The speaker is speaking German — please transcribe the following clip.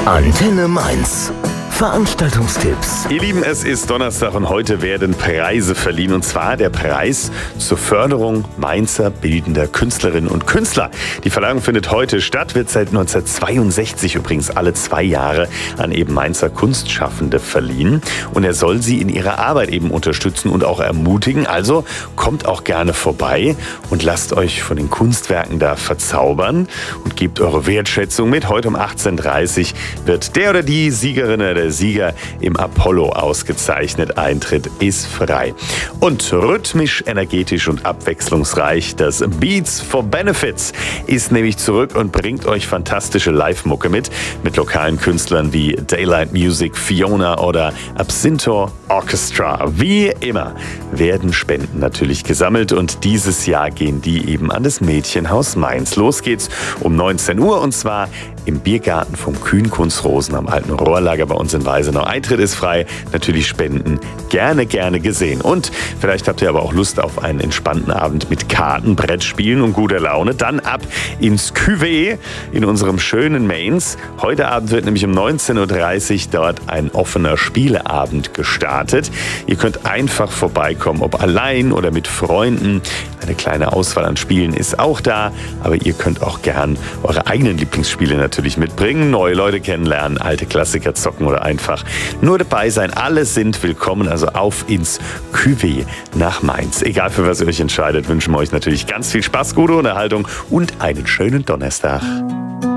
Antenne Mainz. Veranstaltungstipps. Ihr Lieben, es ist Donnerstag und heute werden Preise verliehen. Und zwar der Preis zur Förderung Mainzer bildender Künstlerinnen und Künstler. Die Verleihung findet heute statt, wird seit 1962 übrigens alle 2 Jahre an eben Mainzer Kunstschaffende verliehen. Und er soll sie in ihrer Arbeit eben unterstützen und auch ermutigen. Also kommt auch gerne vorbei und lasst euch von den Kunstwerken da verzaubern und gebt eure Wertschätzung mit. Heute um 18:30 wird der oder die Siegerin oder der Sieger im Apollo ausgezeichnet. Eintritt ist frei. Und rhythmisch, energetisch und abwechslungsreich, das Beats for Benefits ist nämlich zurück und bringt euch fantastische Live-Mucke mit lokalen Künstlern wie Daylight Music, Fiona oder Absintor Orchestra. Wie immer werden Spenden natürlich gesammelt und dieses Jahr gehen die eben an das Mädchenhaus Mainz. Los geht's um 19 Uhr und zwar im Biergarten vom Kühnkunst Rosen am alten Rohrlager bei uns in Weisenau. Eintritt ist frei, natürlich Spenden gerne gesehen. Und vielleicht habt ihr aber auch Lust auf einen entspannten Abend mit Karten, Brettspielen und guter Laune. Dann ab ins Cuvée in unserem schönen Mainz. Heute Abend wird nämlich um 19:30 Uhr dort ein offener Spieleabend gestartet. Ihr könnt einfach vorbeikommen, ob allein oder mit Freunden. Eine kleine Auswahl an Spielen ist auch da, aber ihr könnt auch gern eure eigenen Lieblingsspiele natürlich mitbringen, neue Leute kennenlernen, alte Klassiker zocken oder einfach nur dabei sein. Alle sind willkommen, also auf ins Cuvée nach Mainz. Egal für was ihr euch entscheidet, wünschen wir euch natürlich ganz viel Spaß, gute Unterhaltung und einen schönen Donnerstag.